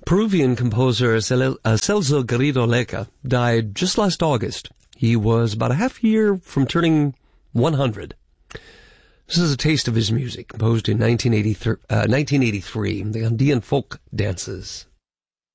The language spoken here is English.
Peruvian composer Celso Garrido Leca died just last August. He was about a half year from turning 100. This is a taste of his music, composed in 1983, the Andean folk dances.